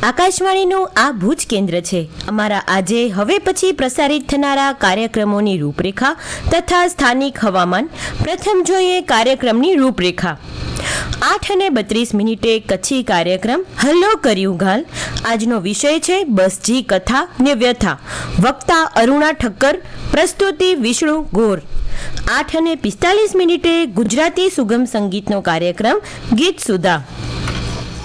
આકાશવાણીનું આ ભુજ કેન્દ્ર છે. અમારા આજે હવે પછી પ્રસારિત થનારા કાર્યક્રમોની રૂપરેખા તથા સ્થાનિક હવામાન. પ્રથમ જોઈએ કાર્યક્રમની રૂપરેખા. 8:32 કચ્છી કાર્યક્રમ હલ્લો કર્યું ઘાલ. આજનો વિષય છે બસજી કથા ને વ્યથા. વક્તા અરુણા ઠક્કર, પ્રસ્તુતિ વિષ્ણુ ગોર. 8:45 ગુજરાતી સુગમ સંગીતનો કાર્યક્રમ ગીત સુધા.